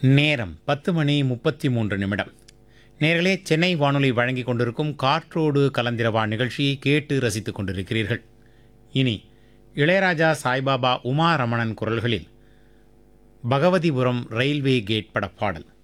நேரம் 10:33. நேர்களே, சென்னை வானொலி வழங்கிக் கொண்டிருக்கும் காற்றோடு கலந்திரவா நிகழ்ச்சியை கேட்டு ரசித்துக் கொண்டிருக்கிறீர்கள். இனி இளையராஜா, சாய்பாபா, உமா ரமணன் குரல்களில் பகவதிபுரம் ரயில்வே கேட் பட பாடல்.